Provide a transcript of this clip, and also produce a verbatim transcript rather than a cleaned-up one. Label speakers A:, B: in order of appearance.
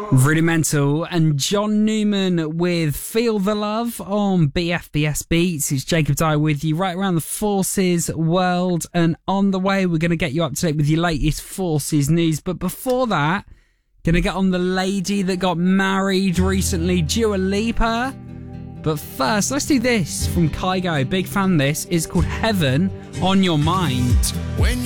A: Rudimental and John Newman with Feel the Love on B F B S Beats. It's Jacob Dye with you right around the Forces world, and on the way we're going to get you up to date with your latest Forces news. But before that, going to get on the lady that got married recently, Dua Lipa. But first, let's do this from Kygo. Big fan of this. It's called Heaven on Your Mind.
B: When you